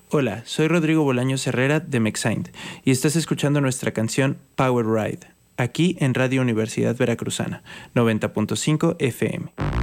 Hola, soy Rodrigo Bolaños Herrera de Mexaind y estás escuchando nuestra canción Power Ride, aquí en Radio Universidad Veracruzana, 90.5 FM.